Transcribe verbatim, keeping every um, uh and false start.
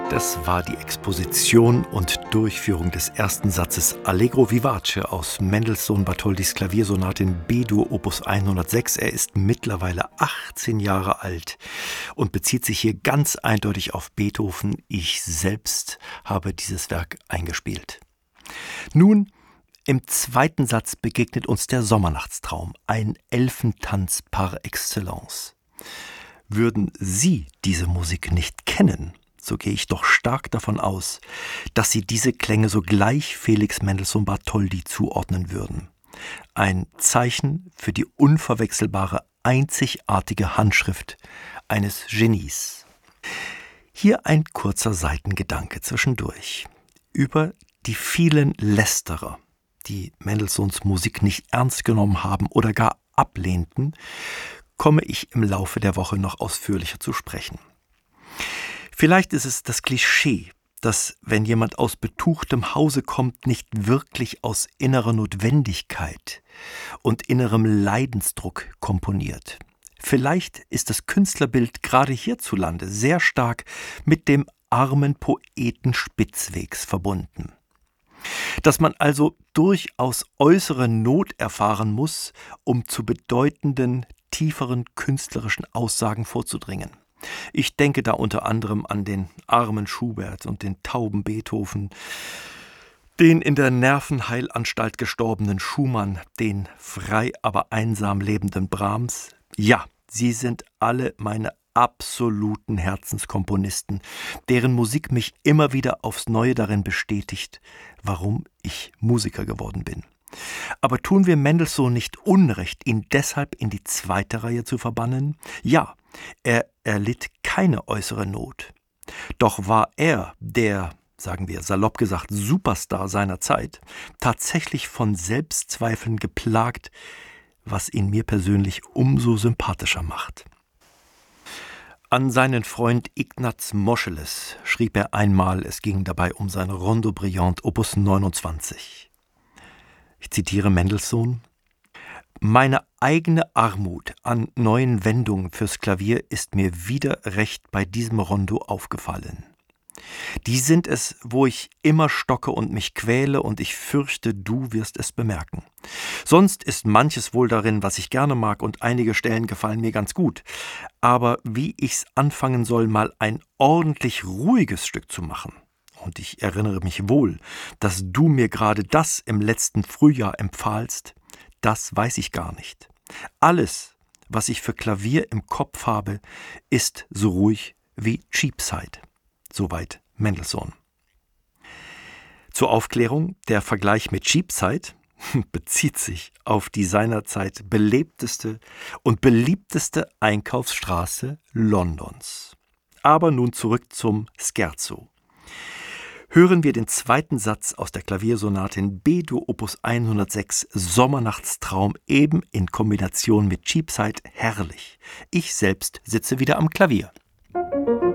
Das war die Exposition und Durchführung des ersten Satzes Allegro vivace aus Mendelssohn-Bartholdys Klaviersonate in B-Dur Opus hundertsechs. Er ist mittlerweile achtzehn Jahre alt und bezieht sich hier ganz eindeutig auf Beethoven. Ich selbst habe dieses Werk eingespielt. Nun, im zweiten Satz begegnet uns der Sommernachtstraum, ein Elfentanz par excellence. Würden Sie diese Musik nicht kennen, so gehe ich doch stark davon aus, dass Sie diese Klänge sogleich Felix Mendelssohn Bartholdy zuordnen würden. Ein Zeichen für die unverwechselbare, einzigartige Handschrift eines Genies. Hier ein kurzer Seitengedanke zwischendurch. Über die vielen Lästerer, die Mendelssohns Musik nicht ernst genommen haben oder gar ablehnten, komme ich im Laufe der Woche noch ausführlicher zu sprechen. Vielleicht ist es das Klischee, dass, wenn jemand aus betuchtem Hause kommt, nicht wirklich aus innerer Notwendigkeit und innerem Leidensdruck komponiert. Vielleicht ist das Künstlerbild gerade hierzulande sehr stark mit dem armen Poeten Spitzwegs verbunden. Dass man also durchaus äußere Not erfahren muss, um zu bedeutenden, tieferen künstlerischen Aussagen vorzudringen. Ich denke da unter anderem an den armen Schubert und den tauben Beethoven, den in der Nervenheilanstalt gestorbenen Schumann, den frei, aber einsam lebenden Brahms. Ja, sie sind alle meine absoluten Herzenskomponisten, deren Musik mich immer wieder aufs Neue darin bestätigt, warum ich Musiker geworden bin. Aber tun wir Mendelssohn nicht Unrecht, ihn deshalb in die zweite Reihe zu verbannen? Ja, er erlitt keine äußere Not. Doch war er, der, sagen wir salopp gesagt, Superstar seiner Zeit, tatsächlich von Selbstzweifeln geplagt, was ihn mir persönlich umso sympathischer macht. An seinen Freund Ignaz Moscheles schrieb er einmal, es ging dabei um sein Rondo Brillant Opus neunundzwanzig. Ich zitiere Mendelssohn: »Meine eigene Armut an neuen Wendungen fürs Klavier ist mir wieder recht bei diesem Rondo aufgefallen. Die sind es, wo ich immer stocke und mich quäle, und ich fürchte, du wirst es bemerken. Sonst ist manches wohl darin, was ich gerne mag, und einige Stellen gefallen mir ganz gut. Aber wie ich's anfangen soll, mal ein ordentlich ruhiges Stück zu machen, und ich erinnere mich wohl, dass du mir gerade das im letzten Frühjahr empfahlst, das weiß ich gar nicht. Alles, was ich für Klavier im Kopf habe, ist so ruhig wie Cheapside.« Soweit Mendelssohn. Zur Aufklärung, der Vergleich mit Cheapside bezieht sich auf die seinerzeit belebteste und beliebteste Einkaufsstraße Londons. Aber nun zurück zum Scherzo. Hören wir den zweiten Satz aus der Klaviersonate in B-Dur Opus hundertsechs, Sommernachtstraum, eben in Kombination mit Cheapside, herrlich. Ich selbst sitze wieder am Klavier.